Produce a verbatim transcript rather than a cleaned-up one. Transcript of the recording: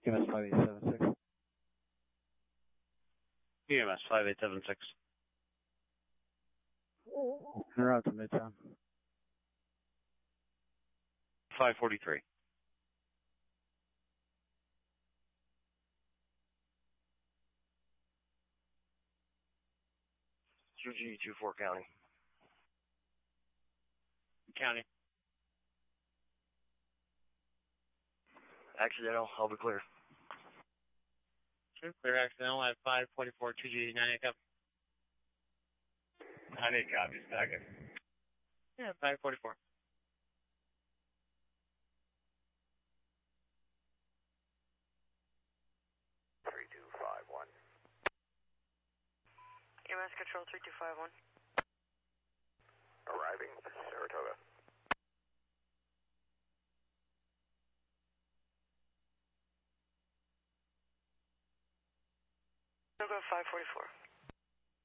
E M S five eight seven six. E M S five eight seven six. En route to Midtown. five forty-three. two G two four County. County. Accidental, I'll be clear. Sure, clear accidental at five forty-four, two G nine eight copy. nine eight copies, second. Yeah, five forty-four. three two five one. E M S Control three two five one. Arriving, Saratoga. Saratoga five forty-four.